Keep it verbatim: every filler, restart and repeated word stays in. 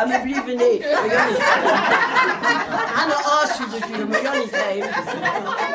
wir blijven niet. We gaan niet. Aan de as voor de duur, maar we gaan niet heen.